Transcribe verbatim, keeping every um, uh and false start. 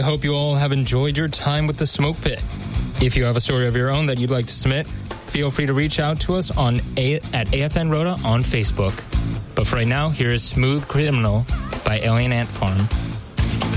hope you all have enjoyed your time with the Smoke Pit. If you have a story of your own that you'd like to submit, feel free to reach out to us on a- at A F N Rhoda on Facebook. But for right now, here is Smooth Criminal by Alien Ant Farm.